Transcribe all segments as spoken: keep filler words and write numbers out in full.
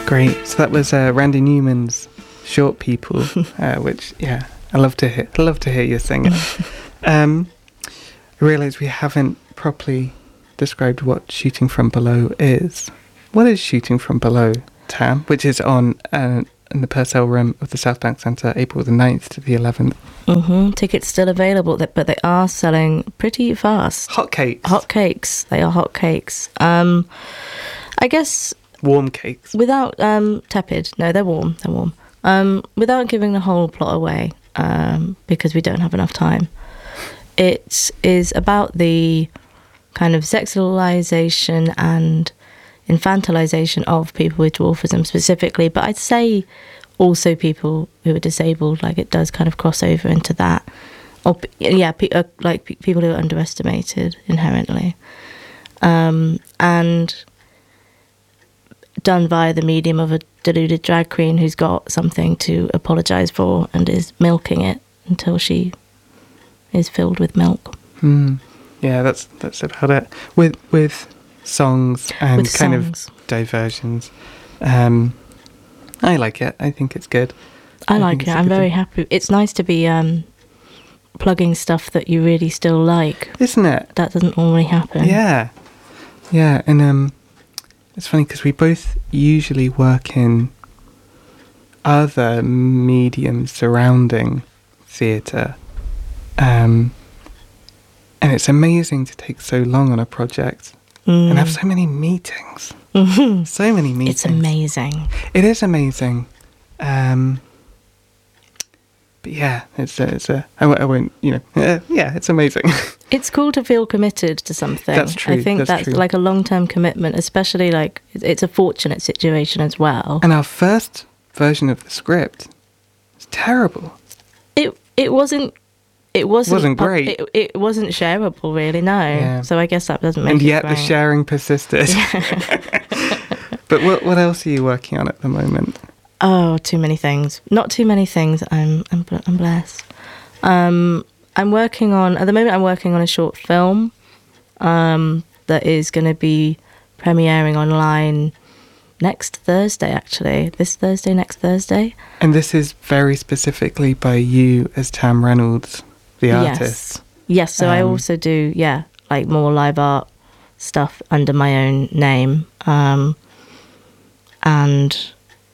Great. So that was uh, Randy Newman's Short People, uh, which, yeah, I love to hear. I love to hear you sing it. um, I realise we haven't properly described what Shooting From Below is. What is Shooting From Below, Tam? Which is on uh, in the Purcell Room of the South Bank Centre, April the ninth to the eleventh. Mm-hmm. Tickets still available, but they are selling pretty fast. Hot cakes. Hot cakes. They are hot cakes. Um, I guess... Warm cakes. Without... Um, tepid. No, they're warm. They're warm. Um, without giving the whole plot away, um, because we don't have enough time. It is about the kind of sexualization and infantilization of people with dwarfism specifically, but I'd say also people who are disabled. Like, it does kind of cross over into that, or yeah, pe- uh, like pe- people who are underestimated inherently, um, and done via the medium of a deluded drag queen who's got something to apologise for and is milking it until she is filled with milk. Hmm. Yeah, that's that's about it. With with songs and With kind songs. of diversions. Um, I like it. I think it's good. I, I like think it. it's a I'm good very thing. happy. It's nice to be um, plugging stuff that you really still like. Isn't it? That doesn't normally happen. Yeah. Yeah, and um, it's funny because we both usually work in other mediums surrounding theatre. Um, and it's amazing to take so long on a project Mm. and have so many meetings. Mhm. So many meetings. It's amazing. It is amazing. Um, but yeah, it's a, it's a, I, w- I won't, you know, uh, yeah, it's amazing. It's cool to feel committed to something. That's true, I think that's that's, true. like a long-term commitment, especially like it's- it's a fortunate situation as well. And our first version of the script is terrible. It it wasn't it wasn't Wasn't pub- great. It, it wasn't shareable, really. No. Yeah. So I guess that doesn't make And it yet great. the sharing persisted. But what what else are you working on at the moment? Oh, too many things. Not too many things. I'm I'm, bl- I'm blessed. Um, I'm working on at the moment. I'm working on a short film um, that is going to be premiering online next Thursday. Actually, this Thursday, next Thursday. And this is very specifically by you as Tam Reynolds, the artist. Yes. Yes. So I Um, also do yeah, like more live art stuff under my own name, um, and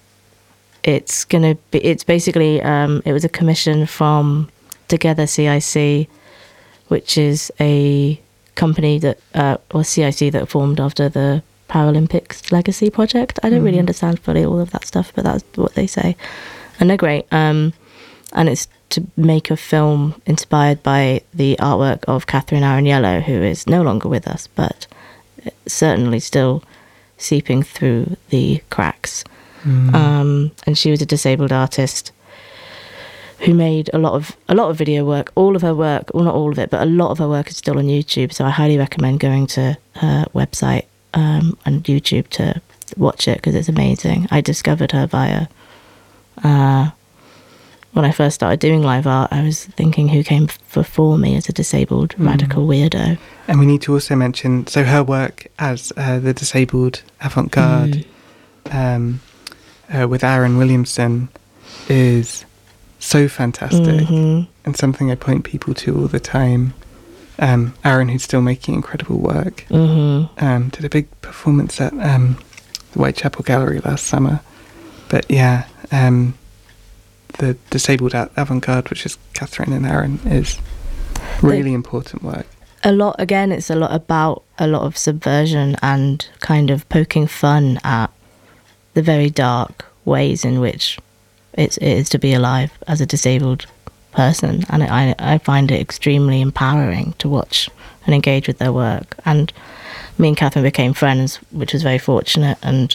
it's gonna be. It's basically um, it was a commission from Together C I C, which is a company that uh, or C I C that formed after the Paralympics Legacy Project. I don't really Mhm. understand fully all of that stuff, but that's what they say, and they're great. Um, and it's to make a film inspired by the artwork of Catherine Araniello, who is no longer with us, but certainly still seeping through the cracks. Mm. Um, and she was a disabled artist who made a lot of a lot of video work. All of her work, well, not all of it, but a lot of her work is still on YouTube. So I highly recommend going to her website um, and YouTube to watch it because it's amazing. I discovered her via uh, when I first started doing live art. I was thinking who came before me as a disabled Mm. radical weirdo. And we need to also mention, so her work as uh, the disabled avant-garde Mm. um, uh, with Aaron Williamson is so fantastic Mhm. and something I point people to all the time. Um, Aaron, who's still making incredible work, Mhm. um, did a big performance at um, the Whitechapel Gallery last summer. But yeah, um, the disabled a- avant-garde, which is Catherine and Aaron, is really important work. A lot, again, it's a lot about a lot of subversion and kind of poking fun at the very dark ways in which it's, it is to be alive as a disabled person. And I, I find it extremely empowering to watch and engage with their work. And me and Catherine became friends, which was very fortunate. And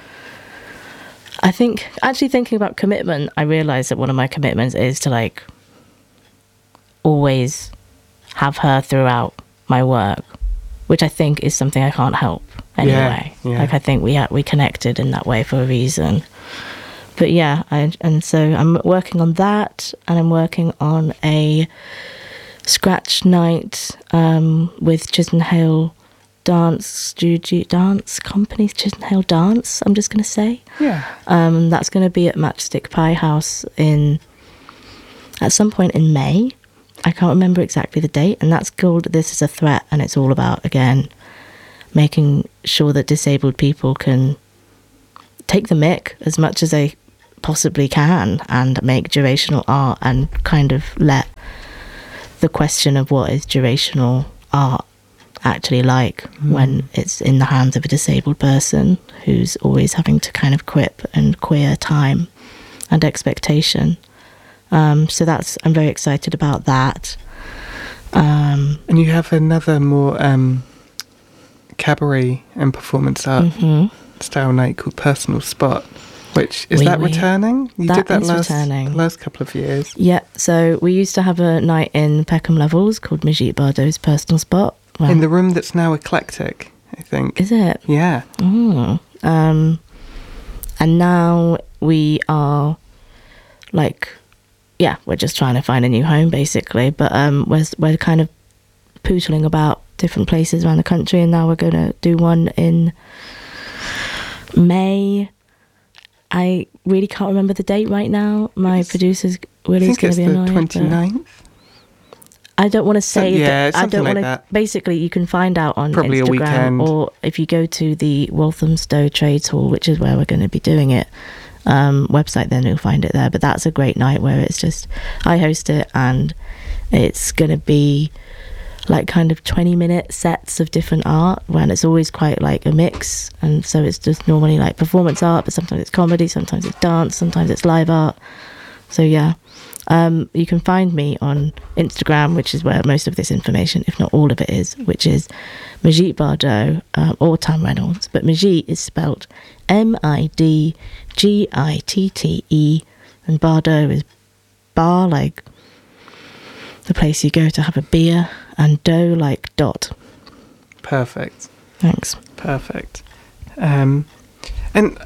I think, actually thinking about commitment, I realised that one of my commitments is to like always have her throughout my work, which I think is something I can't help anyway. Yeah, yeah. Like I think we ha- we connected in that way for a reason. But yeah, I, and so I'm working on that, and I'm working on a scratch night um, with Chisenhale dance studio, dance company, Chisenhale Dance, I'm just going to say. Yeah. Um, that's going to be at Matchstick Pie House in, at some point in May. I can't remember exactly the date. And that's called This Is a Threat. And it's all about, again, making sure that disabled people can take the mick as much as they possibly can and make durational art, and kind of let the question of what is durational art actually like mm. when it's in the hands of a disabled person who's always having to kind of quip and queer time and expectation. Um, so that's, I'm very excited about that. Um, and you have another more um, cabaret and performance art mm-hmm. style night called Personal Spot, which is oui, that oui. returning? You that did that is last, returning. last couple of years. Yeah, so we used to have a night in Peckham Levels called Majit Bardot's Personal Spot. Well, in the room that's now eclectic, I think. Is it? Yeah. Oh. Um, and now we are like, yeah, we're just trying to find a new home basically. But um, we're we're kind of pootling about different places around the country, and now we're going to do one in May. I really can't remember the date right now. My it's, producer's Willie's going to be annoyed. I think it's the twenty-ninth. I don't want to say so, yeah, that. I don't like want to. That. Basically, you can find out on Probably Instagram, a weekend. or if you go to the Walthamstow Trades Hall, which is where we're going to be doing it, um, website, then you'll find it there. But that's a great night where it's just, I host it, and it's going to be like kind of twenty minute sets of different art, when it's always quite like a mix. And so it's just normally like performance art, but sometimes it's comedy, sometimes it's dance, sometimes it's live art. So yeah. Um, you can find me on Instagram, which is where most of this information, if not all of it, is, which is Majit Bardot uh, or Tam Reynolds. But Majit is spelt M I D G I T T E, and Bardot is bar, like the place you go to have a beer, and dough, like dot. Perfect. Thanks. Perfect. Um, and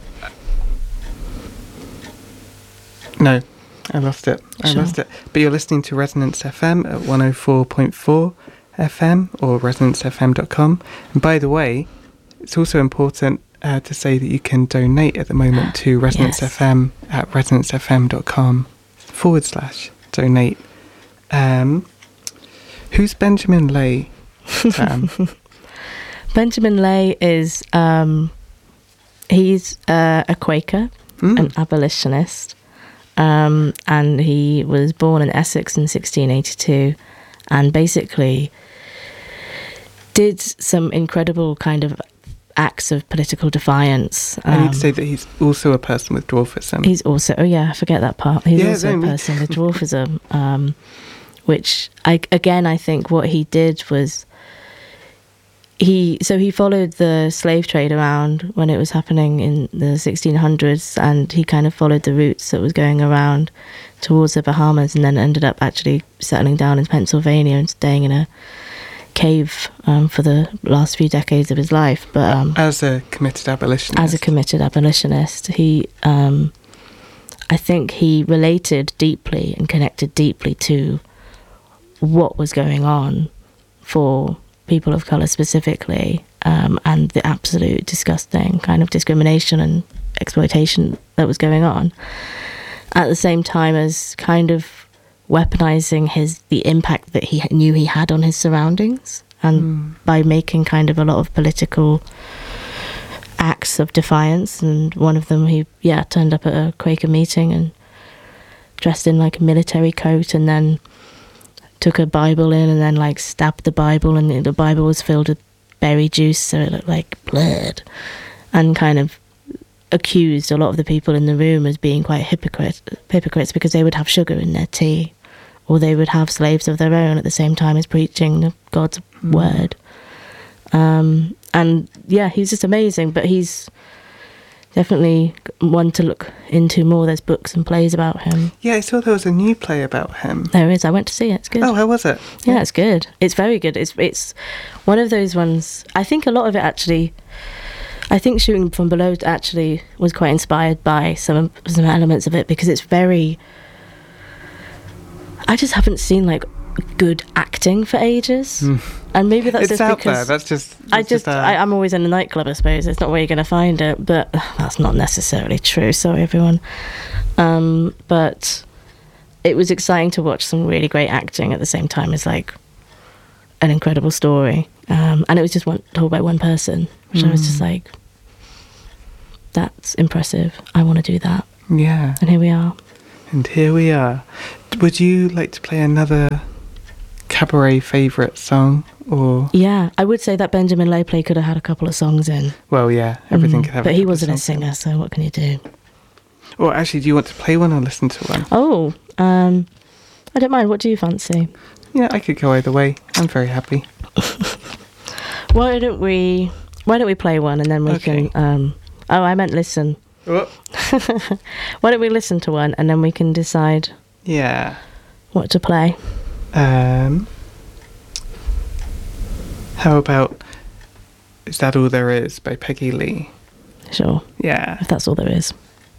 no. I lost it. I sure. lost it. But you're listening to Resonance F M at one oh four point four F M or resonance f m dot com. And by the way, it's also important uh, to say that you can donate at the moment to Resonance yes. F M at resonance f m dot com forward slash donate. Um, who's Benjamin Lay, Tam? Benjamin Lay is, um, he's uh, a Quaker, mm. an abolitionist. Um, and he was born in Essex in sixteen eighty-two, and basically did some incredible kind of acts of political defiance. Um, I need to say that he's also a person with dwarfism. He's also, oh yeah, I forget that part. He's yeah, also a person with dwarfism, um, which, I again, I think what he did was, He so he followed the slave trade around when it was happening in the sixteen hundreds, and he kind of followed the routes that was going around towards the Bahamas, and then ended up actually settling down in Pennsylvania and staying in a cave um, for the last few decades of his life. But um, as a committed abolitionist, as a committed abolitionist, he, um, I think, he related deeply and connected deeply to what was going on for people of colour specifically, um, and the absolute disgusting kind of discrimination and exploitation that was going on, at the same time as kind of weaponising his the impact that he knew he had on his surroundings, and mm. by making kind of a lot of political acts of defiance. And one of them, he yeah turned up at a Quaker meeting and dressed in like a military coat, and then took a Bible in and then like stabbed the Bible, and the Bible was filled with berry juice, so it looked like blood, and kind of accused a lot of the people in the room as being quite hypocrite, hypocrites because they would have sugar in their tea, or they would have slaves of their own at the same time as preaching the God's mm. word. Um, and yeah, he's just amazing, but he's definitely one to look into more. There's books and plays about him. Yeah, I saw there was a new play about him. There is. I went to see it. It's good. Oh, how was it? Yeah, yeah, it's good. It's very good. It's it's one of those ones. I think a lot of it actually, I think Shooting from Below actually was quite inspired by some some elements of it, because it's very, I just haven't seen like good acting for ages. Mm. And maybe that's It's just out because there. That's just. I that's just, uh, I, I'm always in a nightclub, I suppose. It's not where you're going to find it, but that's not necessarily true. Sorry, everyone. Um, but it was exciting to watch some really great acting at the same time as like an incredible story. Um, and it was just one, told by one person, which mm. I was just like, that's impressive. I want to do that. Yeah. And here we are. And here we are. Would you like to play another cabaret favourite song? Or yeah, I would say that Benjamin Lay play could have had a couple of songs in. Well, yeah, everything mm, could have. But a he couple wasn't of a songs. singer, so what can you do? Or actually, do you want to play one or listen to one? Oh, um, I don't mind. What do you fancy? Yeah, I could go either way. I'm very happy. Why don't we? Why don't we play one and then we Okay. can? Um, oh, I meant listen. Oh. Why don't we listen to one and then we can decide Yeah. what to play? Um. How about Is That All There Is by Peggy Lee? Sure, Yeah. if that's all there is.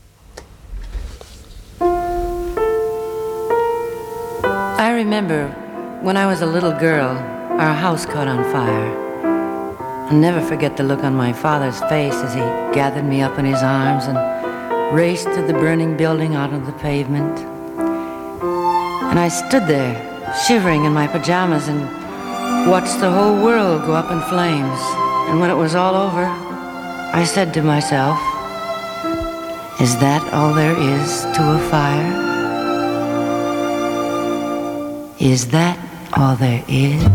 I remember when I was a little girl, our house caught on fire. I'll never forget the look on my father's face as he gathered me up in his arms and raced through the burning building out on the pavement. And I stood there, shivering in my pajamas, and watched the whole world go up in flames. And when it was all over, I said to myself, is that all there is to a fire? Is that all there is?